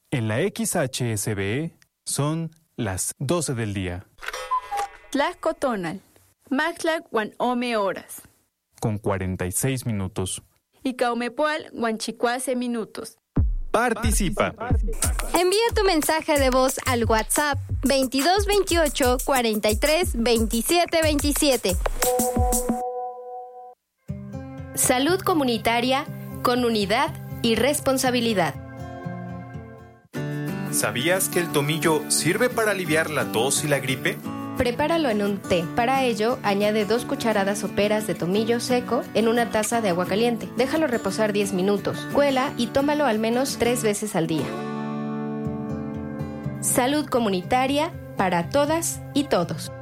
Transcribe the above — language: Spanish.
En la XHSB son las 12 del día. Tlaxcotonal, Maxtlac guan ome horas. Con 46 minutos. Y Caumepoal guan chicuase minutos. Participa. Envía tu mensaje de voz al WhatsApp 2228 43 27 27. Salud comunitaria con unidad y responsabilidad. ¿Sabías que el tomillo sirve para aliviar la tos y la gripe? Prepáralo en un té. Para ello, añade 2 cucharadas soperas de tomillo seco en una taza de agua caliente. Déjalo reposar 10 minutos. Cuela y tómalo al menos 3 veces al día. Salud comunitaria para todas y todos.